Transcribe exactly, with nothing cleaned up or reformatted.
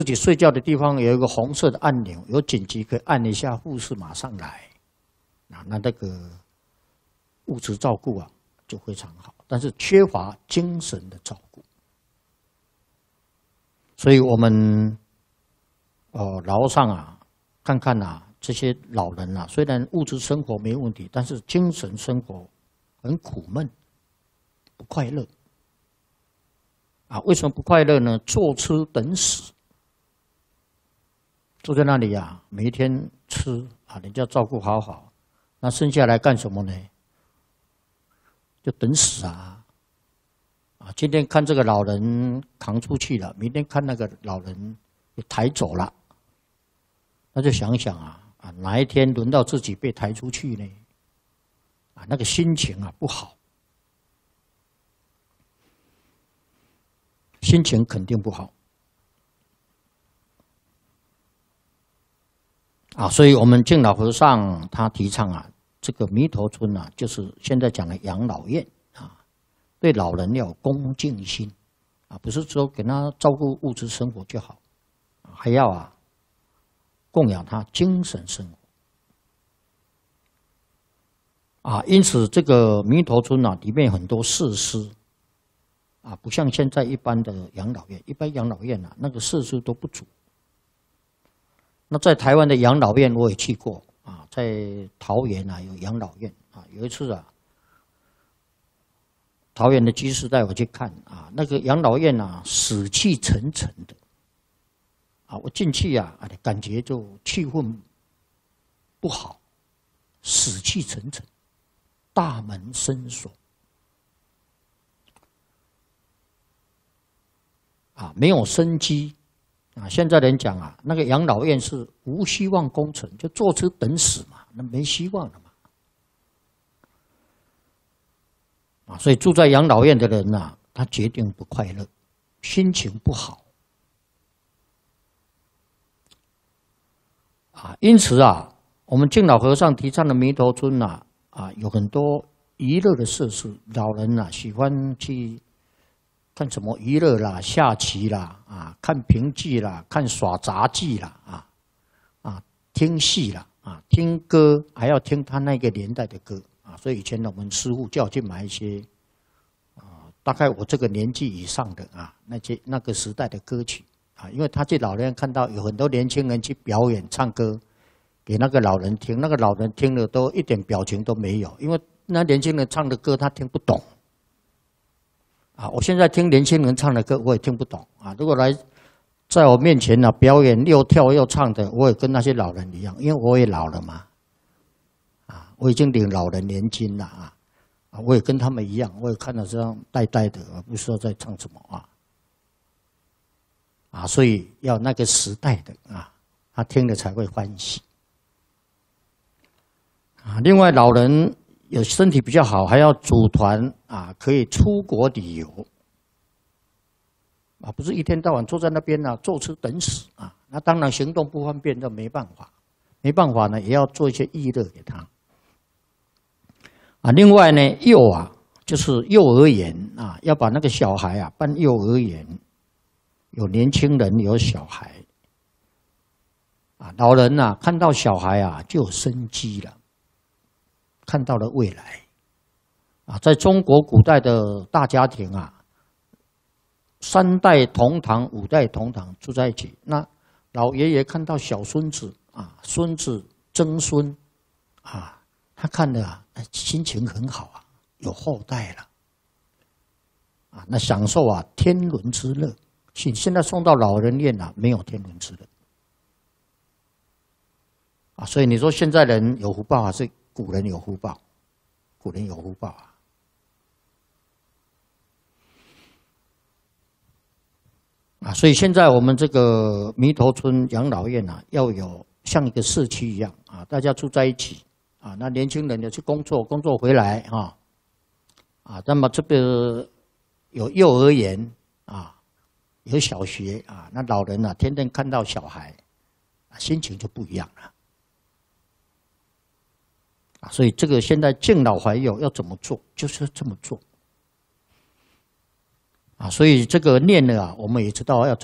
自己睡觉的地方有一个红色的按钮，有紧急可以按一下，护士马上来，啊，那那个物质照顾啊就非常好，但是缺乏精神的照顾，所以我们哦楼上啊看看啊这些老人啊，虽然物质生活没问题，但是精神生活很苦闷，不快乐。啊，为什么不快乐呢？坐吃等死。坐在那里啊，每一天吃啊，人家照顾好好，那剩下来干什么呢？就等死啊！啊，今天看这个老人扛出去了，明天看那个老人也抬走了，那就想想啊啊，哪一天轮到自己被抬出去呢？啊，那个心情啊不好，心情肯定不好。啊，所以我们敬老和尚他提倡啊，这个弥陀村啊，就是现在讲的养老院啊，对老人要有恭敬心啊，不是说给他照顾物质生活就好，还要啊供养他精神生活啊。因此，这个弥陀村啊，里面很多设施啊，不像现在一般的养老院，一般养老院啊，那个设施都不足。那在台湾的养老院我也去过啊，在桃园啊有养老院啊，有一次啊，桃园的居士带我去看啊，那个养老院啊死气沉沉的，啊，我进去啊，感觉就气氛不好，死气沉沉，大门深锁，啊，没有生机。啊，现在人讲啊，那个养老院是无希望工程，就坐吃等死嘛，那没希望了嘛。啊，所以住在养老院的人呐、啊，他决定不快乐，心情不好。啊，因此啊，我们敬老和尚提倡的弥陀村呐、啊，啊，有很多娱乐的设施，老人呐、啊、喜欢去。看什么娱乐啦、下棋啦、啊，看评剧啦、看耍杂技啦、啊，啊，听戏啦、啊，听歌，还要听他那个年代的歌啊。所以以前我们师父叫我去买一些，啊，大概我这个年纪以上的啊，那些那个时代的歌曲啊，因为他去老人看到有很多年轻人去表演唱歌给那个老人听，那个老人听了都一点表情都没有，因为那年轻人唱的歌他听不懂。啊，我现在听年轻人唱的歌，我也听不懂啊。如果来在我面前呢、啊、表演又跳又唱的，我也跟那些老人一样，因为我也老了嘛，啊，我已经领老人年金了啊，啊，我也跟他们一样，我也看到这样呆呆的，不知道在唱什么啊，啊，所以要那个时代的啊，他听了才会欢喜啊。另外，老人。有身体比较好，还要组团啊，可以出国旅游啊，不是一天到晚坐在那边啊，坐吃等死啊。那当然行动不方便，那没办法，没办法呢，也要做一些娱乐给他啊。另外呢，幼啊，就是幼儿园啊，要把那个小孩啊办幼儿园，有年轻人，有小孩啊，老人啊看到小孩啊就有生机了。看到了未来，啊，在中国古代的大家庭啊，三代同堂、五代同堂住在一起。那老爷爷看到小孙子啊，孙子曾孙，啊，他看的啊，心情很好啊，有后代了，啊，那享受啊天伦之乐。现现在送到老人院啊，没有天伦之乐，啊，所以你说现在人有福报还是？古人有福报，古人有福报啊！啊，所以现在我们这个弥陀村养老院啊，要有像一个社区一样啊，大家住在一起啊。那年轻人也去工作，工作回来啊，啊，那么这个有幼儿园啊，有小学啊，那老人啊，天天看到小孩，啊，心情就不一样了。啊，所以这个现在敬老怀幼要怎么做，就是这么做。啊，所以这个念呢啊，我们也知道要怎么。